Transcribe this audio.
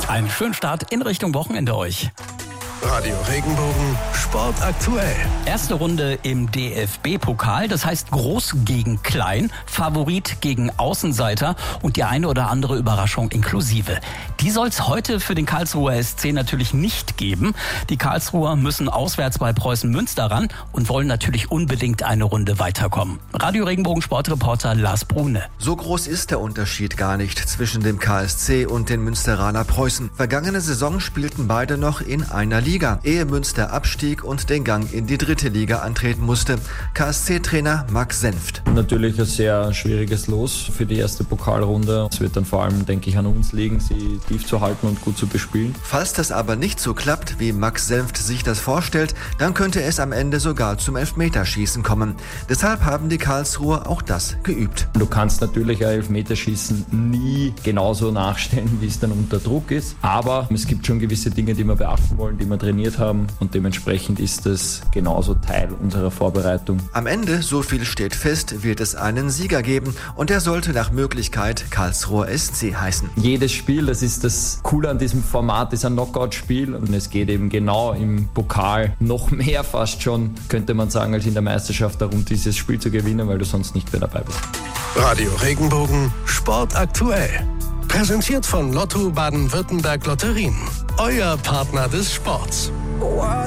Einen schönen Start in Richtung Wochenende euch. Radio Regenbogen, Sport aktuell. Erste Runde im DFB-Pokal, das heißt Groß gegen Klein, Favorit gegen Außenseiter und die eine oder andere Überraschung inklusive. Die soll es heute für den Karlsruher SC natürlich nicht geben. Die Karlsruher müssen auswärts bei Preußen Münster ran und wollen natürlich unbedingt eine Runde weiterkommen. Radio Regenbogen Sportreporter Lars Brune. So groß ist der Unterschied gar nicht zwischen dem KSC und den Münsteraner Preußen. Vergangene Saison spielten beide noch in einer Liga, ehe Münster abstieg und den Gang in die 3. Liga antreten musste. KSC-Trainer Max Senft. Natürlich ein sehr schwieriges Los für die erste Pokalrunde. Es wird dann vor allem, denke ich, an uns liegen, sie tief zu halten und gut zu bespielen. Falls das aber nicht so klappt, wie Max Senft sich das vorstellt, dann könnte es am Ende sogar zum Elfmeterschießen kommen. Deshalb haben die Karlsruher auch das geübt. Du kannst natürlich ein Elfmeterschießen nie genauso nachstellen, wie es dann unter Druck ist. Aber es gibt schon gewisse Dinge, die wir beachten wollen, die wir trainiert haben, und dementsprechend ist es genauso Teil unserer Vorbereitung. Am Ende, so viel steht fest, wird es einen Sieger geben und der sollte nach Möglichkeit Karlsruher SC heißen. Jedes Spiel, das ist das Coole an diesem Format, ist ein Knockout-Spiel und es geht eben genau im Pokal noch mehr fast schon, könnte man sagen, als in der Meisterschaft darum, dieses Spiel zu gewinnen, weil du sonst nicht mehr dabei bist. Radio Regenbogen, Sport aktuell. Präsentiert von Lotto Baden-Württemberg Lotterien. Euer Partner des Sports.